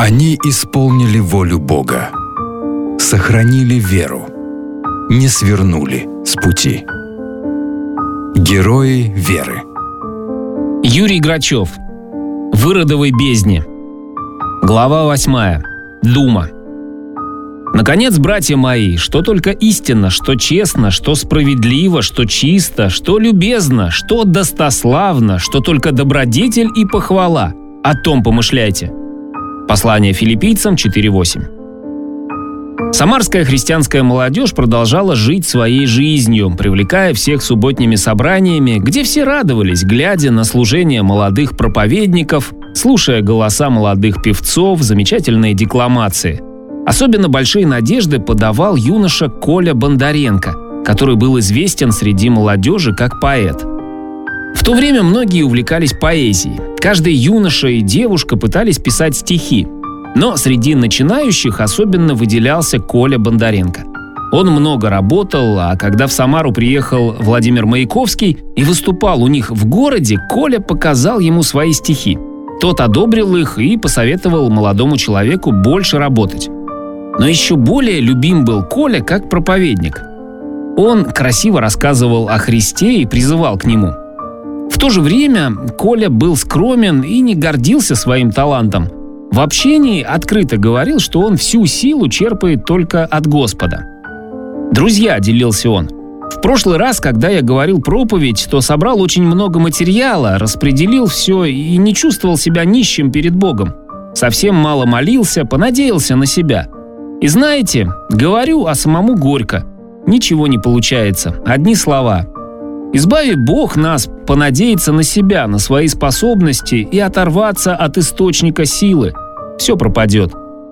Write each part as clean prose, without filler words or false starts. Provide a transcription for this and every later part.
Они исполнили волю Бога, сохранили веру, не свернули с пути. Герои веры. Юрий Грачев. В Иродовой бездне. Глава 8. Дума. Наконец, братья мои, что только истинно, что честно, что справедливо, что чисто, что любезно, что достославно, что только добродетель и похвала, о том помышляйте. Послание филиппийцам 4:8. Самарская христианская молодежь продолжала жить своей жизнью, привлекая всех субботними собраниями, где все радовались, глядя на служение молодых проповедников, слушая голоса молодых певцов, замечательные декламации. Особенно большие надежды подавал юноша Коля Бондаренко, который был известен среди молодежи как поэт. В то время многие увлекались поэзией. Каждый юноша и девушка пытались писать стихи. Но среди начинающих особенно выделялся Коля Бондаренко. Он много работал, а когда в Самару приехал Владимир Маяковский и выступал у них в городе, Коля показал ему свои стихи. Тот одобрил их и посоветовал молодому человеку больше работать. Но еще более любим был Коля как проповедник. Он красиво рассказывал о Христе и призывал к Нему. В то же время Коля был скромен и не гордился своим талантом. В общении открыто говорил, что он всю силу черпает только от Господа. «Друзья», — делился он, — «в прошлый раз, когда я говорил проповедь, то собрал очень много материала, распределил все и не чувствовал себя нищим перед Богом. Совсем мало молился, понадеялся на себя. И знаете, говорю, а самому горько. Ничего не получается, одни слова. Избави Бог нас понадеяться на себя, на свои способности и оторваться от источника силы. Все пропадет».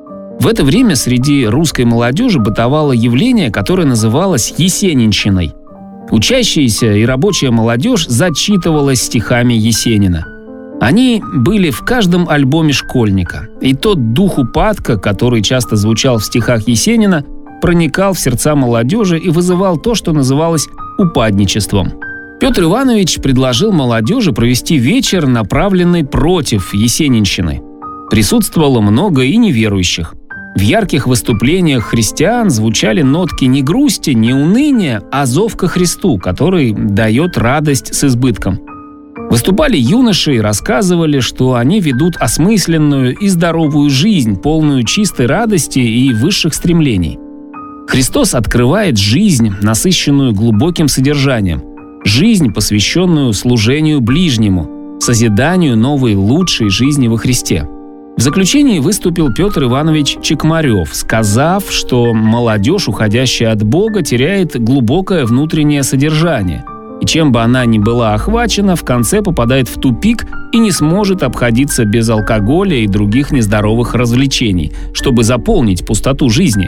В это время среди русской молодежи бытовало явление, которое называлось есенинщиной. Учащаяся и рабочая молодежь зачитывалась стихами Есенина. Они были в каждом альбоме школьника, и тот дух упадка, который часто звучал в стихах Есенина, проникал в сердца молодежи и вызывал то, что называлось упадничеством. Петр Иванович предложил молодежи провести вечер, направленный против есенинщины. Присутствовало много и неверующих. В ярких выступлениях христиан звучали нотки не грусти, не уныния, а зов ко Христу, который дает радость с избытком. Выступали юноши и рассказывали, что они ведут осмысленную и здоровую жизнь, полную чистой радости и высших стремлений. Христос открывает жизнь, насыщенную глубоким содержанием, жизнь, посвященную служению ближнему, созиданию новой, лучшей жизни во Христе. В заключении выступил Петр Иванович Чекмарев, сказав, что молодежь, уходящая от Бога, теряет глубокое внутреннее содержание, и чем бы она ни была охвачена, в конце попадает в тупик и не сможет обходиться без алкоголя и других нездоровых развлечений, чтобы заполнить пустоту жизни.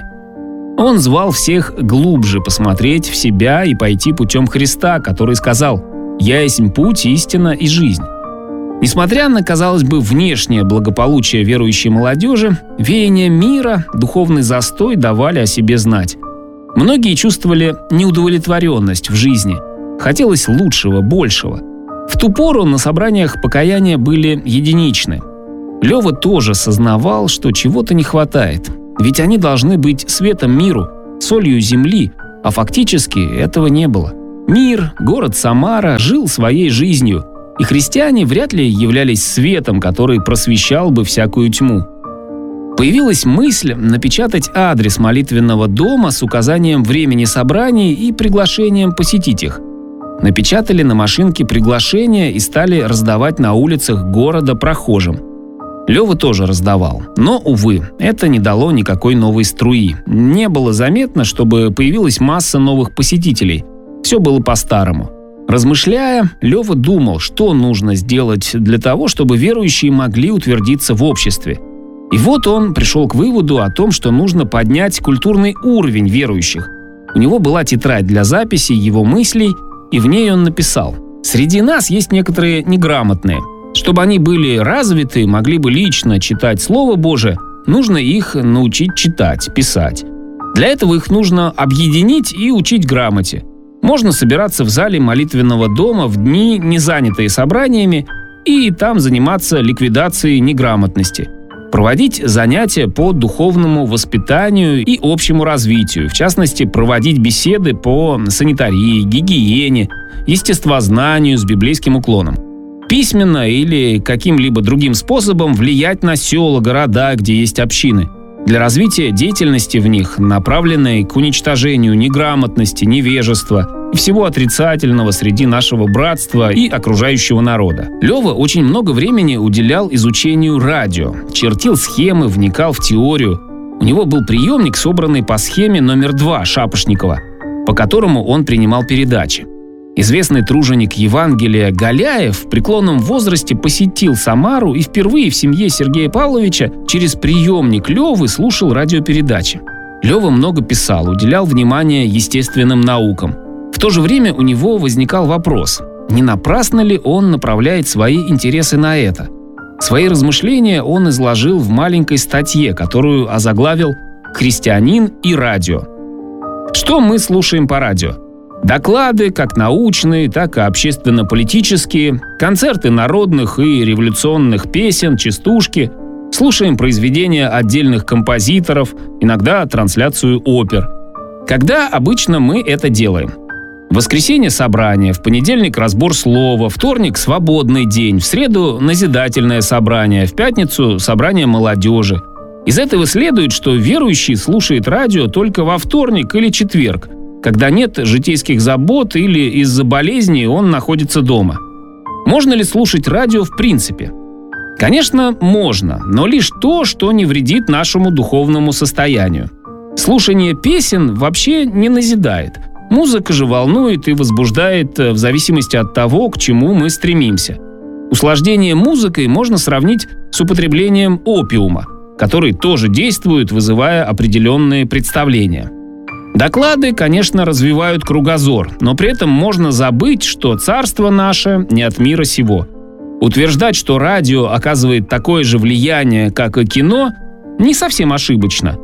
Он звал всех глубже посмотреть в себя и пойти путем Христа, который сказал: «Я есть путь, истина и жизнь». Несмотря на, казалось бы, внешнее благополучие верующей молодежи, веяние мира, духовный застой давали о себе знать. Многие чувствовали неудовлетворенность в жизни. Хотелось лучшего, большего. В ту пору на собраниях покаяния были единичны. Лёва тоже сознавал, что чего-то не хватает. Ведь они должны быть светом миру, солью земли, а фактически этого не было. Мир, город Самара, жил своей жизнью, и христиане вряд ли являлись светом, который просвещал бы всякую тьму. Появилась мысль напечатать адрес молитвенного дома с указанием времени собраний и приглашением посетить их. Напечатали на машинке приглашения и стали раздавать на улицах города прохожим. Лёва тоже раздавал. Но, увы, это не дало никакой новой струи. Не было заметно, чтобы появилась масса новых посетителей. Все было по-старому. Размышляя, Лёва думал, что нужно сделать для того, чтобы верующие могли утвердиться в обществе. И вот он пришел к выводу о том, что нужно поднять культурный уровень верующих. У него была тетрадь для записи его мыслей, и в ней он написал: «Среди нас есть некоторые неграмотные. Чтобы они были развиты, могли бы лично читать Слово Божие, нужно их научить читать, писать. Для этого их нужно объединить и учить грамоте. Можно собираться в зале молитвенного дома в дни, не занятые собраниями, и там заниматься ликвидацией неграмотности. проводить занятия по духовному воспитанию и общему развитию, в частности, проводить беседы по санитарии, гигиене, естествознанию с библейским уклоном. Письменно или каким-либо другим способом влиять на села, города, где есть общины, для развития деятельности в них, направленной к уничтожению неграмотности, невежества и всего отрицательного среди нашего братства и окружающего народа. Лёва очень много времени уделял изучению радио, чертил схемы, вникал в теорию. У него был приемник, собранный по схеме номер 2 Шапошникова, по которому он принимал передачи. Известный труженик Евангелия Галяев в преклонном возрасте посетил Самару и впервые в семье Сергея Павловича через приемник Лёвы слушал радиопередачи. Лёва много писал, уделял внимание естественным наукам. В то же время у него возникал вопрос, не напрасно ли он направляет свои интересы на это. Свои размышления он изложил в маленькой статье, которую озаглавил «Христианин и радио». Что мы слушаем по радио? Доклады, как научные, так и общественно-политические, концерты народных и революционных песен, частушки. Слушаем произведения отдельных композиторов, иногда трансляцию опер. Когда обычно мы это делаем? В воскресенье собрание, в понедельник разбор слова, вторник свободный день, в среду назидательное собрание, в пятницу собрание молодежи. Из этого следует, что верующий слушает радио только во вторник или четверг, когда нет житейских забот или из-за болезни он находится дома. Можно ли слушать радио в принципе? Конечно, можно, но лишь то, что не вредит нашему духовному состоянию. Слушание песен вообще не назидает. Музыка же волнует и возбуждает в зависимости от того, к чему мы стремимся. Услаждение музыкой можно сравнить с употреблением опиума, который тоже действует, вызывая определенные представления. Доклады, конечно, развивают кругозор, но при этом можно забыть, что царство наше не от мира сего. Утверждать, что радио оказывает такое же влияние, как и кино, не совсем ошибочно.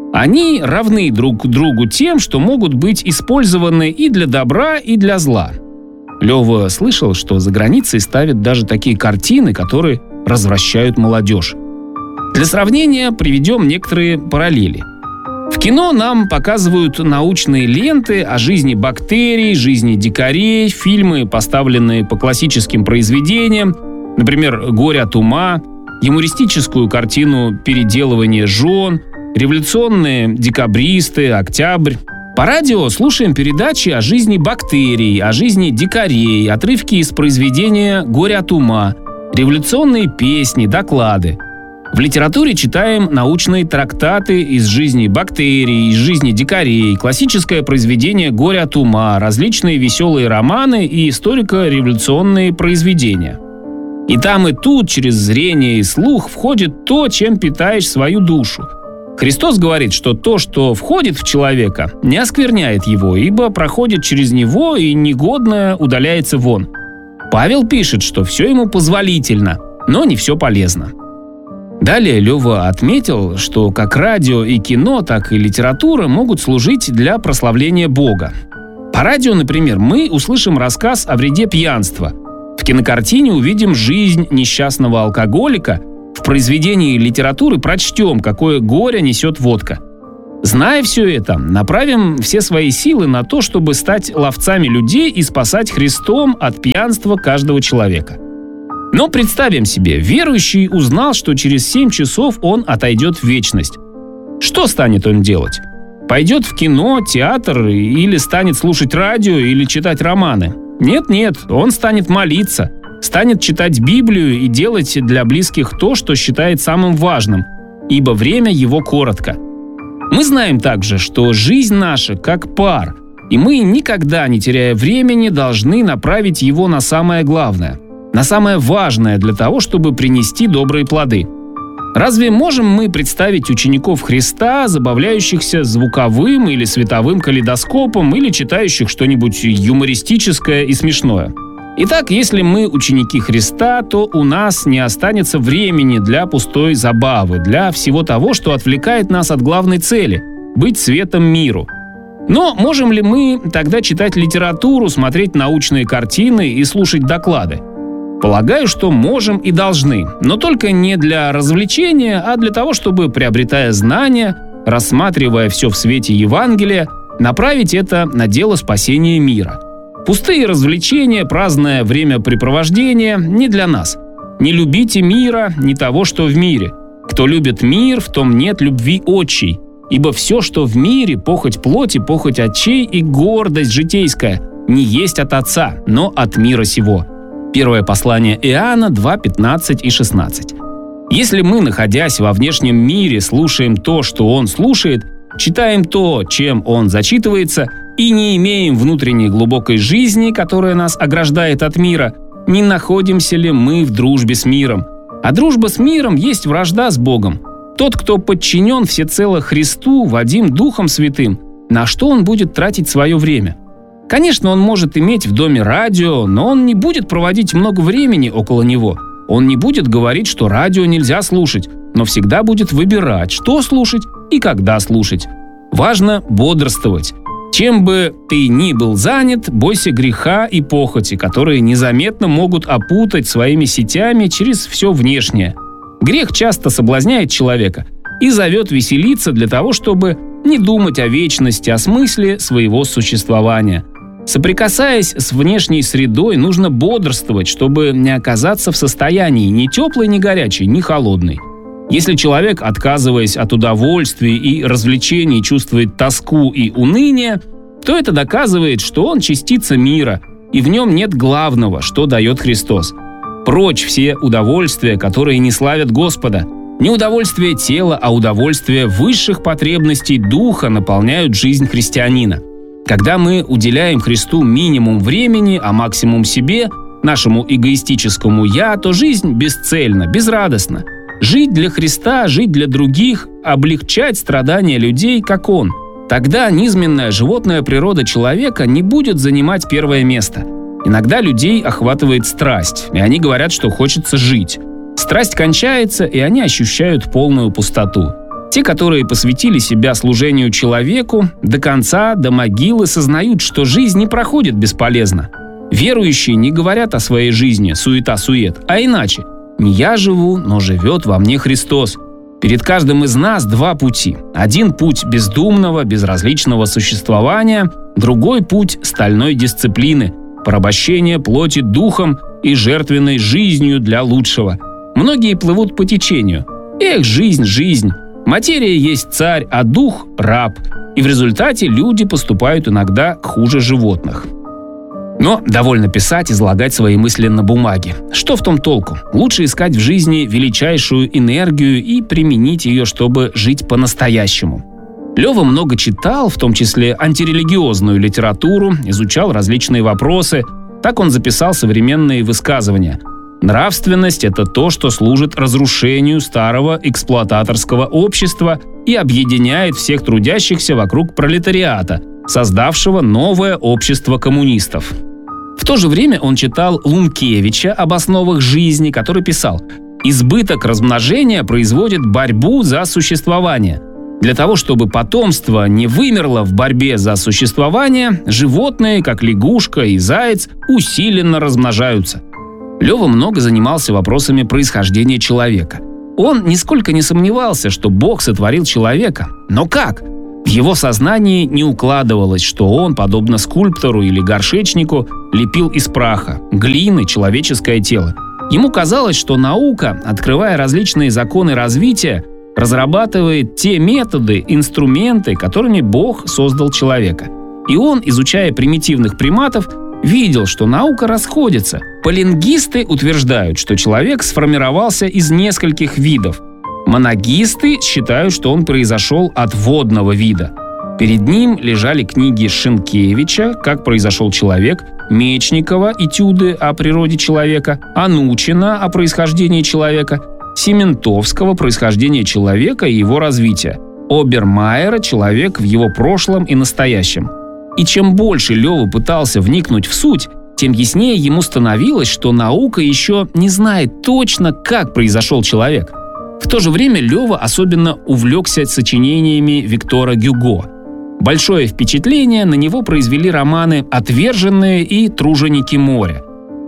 Они равны друг другу тем, что могут быть использованы и для добра, и для зла. Лёва слышал, что за границей ставят даже такие картины, которые развращают молодежь. Для сравнения приведем некоторые параллели. В кино нам показывают научные ленты о жизни бактерий, жизни дикарей, фильмы, поставленные по классическим произведениям, например, «Горе от ума», юмористическую картину «Переделывание жен», революционные декабристы, «Октябрь». По радио слушаем передачи о жизни бактерий, о жизни дикарей, отрывки из произведения «Горе от ума», революционные песни, доклады. В литературе читаем научные трактаты из жизни бактерий, из жизни дикарей, классическое произведение «Горе от ума», различные веселые романы и историко-революционные произведения. И тут через зрение и слух входит то, чем питаешь свою душу. Христос говорит, что то, что входит в человека, не оскверняет его, ибо проходит через него и негодное удаляется вон. Павел пишет, что все ему позволительно, но не все полезно. Далее Лёва отметил, что как радио и кино, так и литература могут служить для прославления Бога. По радио, например, мы услышим рассказ о вреде пьянства. В кинокартине увидим жизнь несчастного алкоголика. В произведении литературы прочтем, какое горе несет водка. Зная все это, направим все свои силы на то, чтобы стать ловцами людей и спасать Христом от пьянства каждого человека. Но представим себе, верующий узнал, что через 7 часов он отойдет в вечность. Что станет он делать? Пойдет в кино, театр или станет слушать радио или читать романы? Нет, он станет молиться, станет читать Библию и делать для близких то, что считает самым важным, ибо время его коротко. Мы знаем также, что жизнь наша как пар, и мы, никогда не теряя времени, должны направить его на самое главное, на самое важное для того, чтобы принести добрые плоды. Разве можем мы представить учеников Христа, забавляющихся звуковым или световым калейдоскопом или читающих что-нибудь юмористическое и смешное? Итак, если мы ученики Христа, то у нас не останется времени для пустой забавы, для всего того, что отвлекает нас от главной цели – быть светом миру. Но можем ли мы тогда читать литературу, смотреть научные картины и слушать доклады? Полагаю, что можем и должны, но только не для развлечения, а для того, чтобы, приобретая знания, рассматривая все в свете Евангелия, направить это на дело спасения мира. Пустые развлечения, праздное времяпрепровождение не для нас. Не любите мира, не того, что в мире. Кто любит мир, в том нет любви отчей. Ибо все, что в мире, похоть плоти, похоть очей и гордость житейская, не есть от Отца, но от мира сего». Первое послание Иоанна 2, 15 и 16. Если мы, находясь во внешнем мире, слушаем то, что он слушает, читаем то, чем он зачитывается, и не имеем внутренней глубокой жизни, которая нас ограждает от мира, не находимся ли мы в дружбе с миром? А дружба с миром есть вражда с Богом. Тот, кто подчинен всецело Христу, водим Духом Святым, на что он будет тратить свое время? Конечно, он может иметь в доме радио, но он не будет проводить много времени около него. Он не будет говорить, что радио нельзя слушать, но всегда будет выбирать, что слушать и когда слушать. Важно бодрствовать. Чем бы ты ни был занят, бойся греха и похоти, которые незаметно могут опутать своими сетями через все внешнее. Грех часто соблазняет человека и зовет веселиться для того, чтобы не думать о вечности, о смысле своего существования. Соприкасаясь с внешней средой, нужно бодрствовать, чтобы не оказаться в состоянии ни теплой, ни горячей, ни холодной. Если человек, отказываясь от удовольствий и развлечений, чувствует тоску и уныние, то это доказывает, что он частица мира, и в нем нет главного, что дает Христос. Прочь все удовольствия, которые не славят Господа. Не удовольствие тела, а удовольствие высших потребностей духа наполняют жизнь христианина. Когда мы уделяем Христу минимум времени, а максимум себе, нашему эгоистическому «я», то жизнь бесцельна, безрадостна. Жить для Христа, жить для других, облегчать страдания людей, как Он. Тогда низменная животная природа человека не будет занимать первое место. Иногда людей охватывает страсть, и они говорят, что хочется жить. Страсть кончается, и они ощущают полную пустоту. Те, которые посвятили себя служению человеку, до конца, до могилы сознают, что жизнь не проходит бесполезно. Верующие не говорят о своей жизни, суета-сует, а иначе. «Не я живу, но живет во мне Христос». Перед каждым из нас два пути. Один путь бездумного, безразличного существования, другой путь стальной дисциплины, порабощения плоти духом и жертвенной жизнью для лучшего. Многие плывут по течению. Эх, жизнь, жизнь! Материя есть царь, а дух – раб. И в результате люди поступают иногда хуже животных. Но довольно писать, излагать свои мысли на бумаге. Что в том толку? Лучше искать в жизни величайшую энергию и применить ее, чтобы жить по-настоящему. Лёва много читал, в том числе антирелигиозную литературу, изучал различные вопросы. Так он записал современные высказывания. Нравственность – это то, что служит разрушению старого эксплуататорского общества и объединяет всех трудящихся вокруг пролетариата, создавшего новое общество коммунистов. В то же время он читал Лункевича об основах жизни, который писал: «Избыток размножения производит борьбу за существование. Для того, чтобы потомство не вымерло в борьбе за существование, животные, как лягушка и заяц, усиленно размножаются». Лёва много занимался вопросами происхождения человека. Он нисколько не сомневался, что Бог сотворил человека. Но как? В его сознании не укладывалось, что он, подобно скульптору или горшечнику, лепил из праха, глины человеческое тело. Ему казалось, что наука, открывая различные законы развития, разрабатывает те методы, инструменты, которыми Бог создал человека. И он, изучая примитивных приматов, видел, что наука расходится. Полингисты утверждают, что человек сформировался из нескольких видов. Моногисты считают, что он произошел от водного вида. Перед ним лежали книги Шенкевича «Как произошел человек», Мечникова «Этюды о природе человека», Анучина «О происхождении человека», Сементовского «Происхождение человека и его развитие», Обермайера «Человек в его прошлом и настоящем». И чем больше Лёва пытался вникнуть в суть, тем яснее ему становилось, что наука еще не знает точно, как произошел человек. В то же время Лёва особенно увлекся сочинениями Виктора Гюго. Большое впечатление на него произвели романы «Отверженные» и «Труженики моря».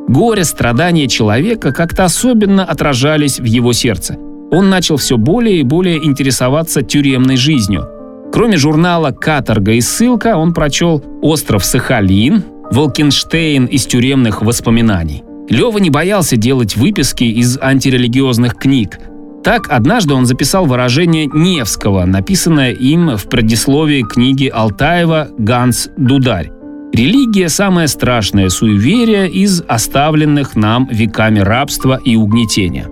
Горе, страдания человека как-то особенно отражались в его сердце. Он начал все более и более интересоваться тюремной жизнью. Кроме журнала «Каторга и ссылка», он прочел «Остров Сахалин», «Волкенштейн из тюремных воспоминаний». Лёва не боялся делать выписки из антирелигиозных книг. Так, однажды он записал выражение Невского, написанное им в предисловии книги Алтаева «Ганс Дударь». «Религия – самое страшное суеверие из оставленных нам веками рабства и угнетения».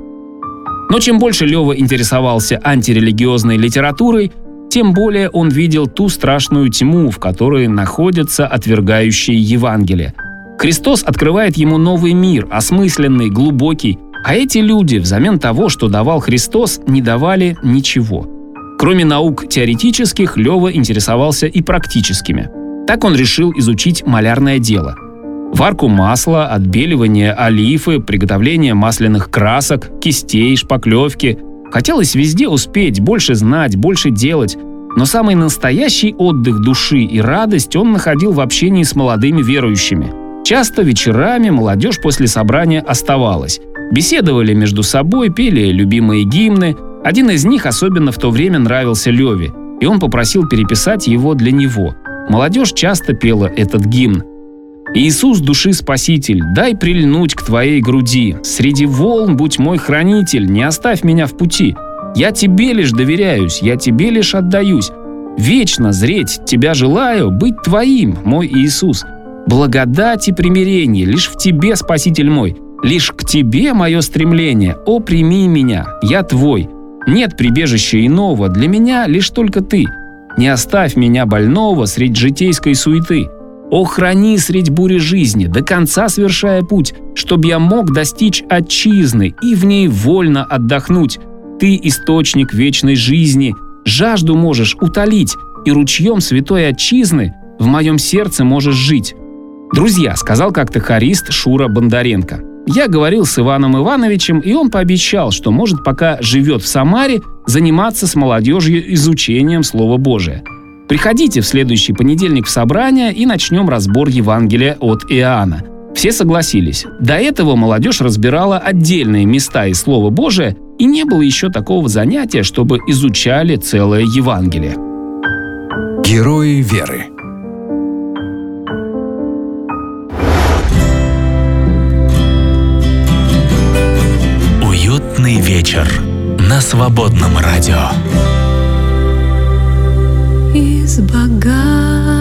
Но чем больше Лёва интересовался антирелигиозной литературой, тем более он видел ту страшную тьму, в которой находятся отвергающие Евангелие. Христос открывает ему новый мир, осмысленный, глубокий, а эти люди взамен того, что давал Христос, не давали ничего. Кроме наук теоретических, Лёва интересовался и практическими. Так он решил изучить малярное дело. Варку масла, отбеливание олифы, приготовление масляных красок, кистей, шпаклевки. Хотелось везде успеть, больше знать, больше делать. Но самый настоящий отдых души и радость он находил в общении с молодыми верующими. Часто вечерами молодежь после собрания оставалась. Беседовали между собой, пели любимые гимны. Один из них особенно в то время нравился Леве, и он попросил переписать его для него. Молодежь часто пела этот гимн. «Иисус, души спаситель, дай прильнуть к твоей груди. Среди волн будь мой хранитель, не оставь меня в пути. Я тебе лишь доверяюсь, я тебе лишь отдаюсь. Вечно зреть тебя желаю, быть твоим, мой Иисус. Благодать и примирение лишь в тебе, Спаситель мой. Лишь к тебе мое стремление, о, прими меня, я твой. Нет прибежища иного, для меня лишь только ты. Не оставь меня больного средь житейской суеты. О, храни средь бури жизни, до конца совершая путь, чтоб я мог достичь отчизны и в ней вольно отдохнуть. Ты источник вечной жизни, жажду можешь утолить, и ручьем святой отчизны в моем сердце можешь жить». «Друзья», — сказал как-то хорист Шура Бондаренко. «Я говорил с Иваном Ивановичем, и он пообещал, что может, пока живет в Самаре, заниматься с молодежью изучением Слова Божия. Приходите в следующий понедельник в собрание и начнем разбор Евангелия от Иоанна». Все согласились. До этого молодежь разбирала отдельные места из Слова Божия, и не было еще такого занятия, чтобы изучали целое Евангелие. Герои веры. Уютный вечер на Свободном радио. Из богатства